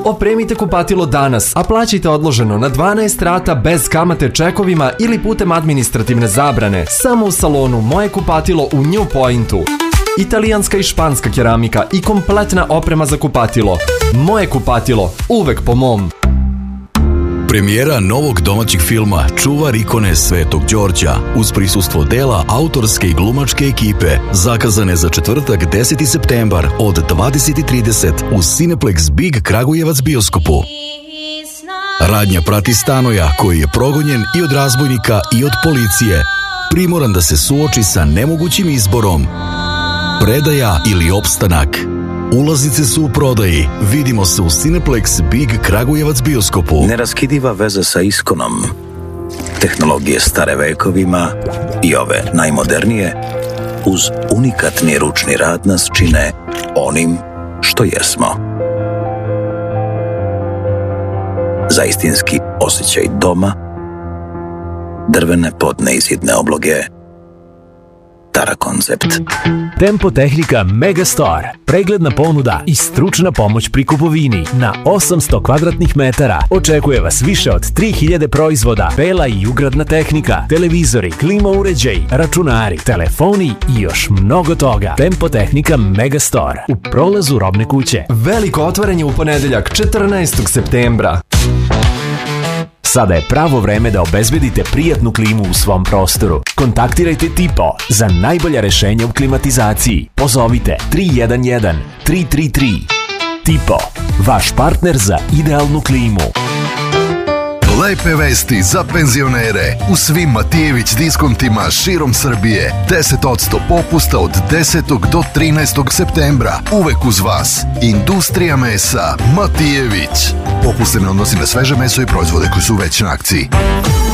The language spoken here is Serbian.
Opremite kupatilo danas, a plaćajte odloženo na 12 rata bez kamate čekovima ili putem administrativne zabrane. Samo u salonu Moje kupatilo u New Pointu. Italijanska i španska keramika i kompletna oprema za kupatilo. Moje kupatilo, uvek po mom. Premijera novog domaćeg filma Čuvar ikone Svetog Đorđa uz prisustvo dela autorske i glumačke ekipe zakazane za četvrtak 10. septembar od 20:30 u Cineplex Big Kragujevac bioskopu. Radnja prati Stanoja koji je progonjen i od razbojnika i od policije, primoran da se suoči sa nemogućim izborom: predaja ili opstanak. Ulaznice su u prodaji. Vidimo se u Cineplex Big Kragujevac bioskopu. Neraskidiva veza sa iskonom. Tehnologije stare vekovima i ove najmodernije uz unikatni ručni rad nas čine onim što jesmo. Za istinski osjećaj doma, drvene podneizidne obloge, Tara Koncept. Tempo Tehnika Megastore. Pregledna ponuda i stručna pomoć pri kupovini. Na 800 kvadratnih metara očekuje vas više od 3000 proizvoda, bela i ugradna tehnika, televizori, klima uređaji, računari, telefoni i još mnogo toga. Tempo Tehnika Megastore u prolazu Robne kuće. Veliko otvaranje u ponedeljak 14. septembra. Sada je pravo vreme da obezbedite prijatnu klimu u svom prostoru. Kontaktirajte Tipo za najbolja rešenja u klimatizaciji. Pozovite 311 333. Tipo, vaš partner za idealnu klimu. Lepe vesti za penzionere. U svim Matijević diskontima širom Srbije 10% popusta od 10. do 13. septembra. Uvek uz vas. Industrija mesa Matijević. Popust se ne odnosi na sveže meso i proizvode koji su već na akciji.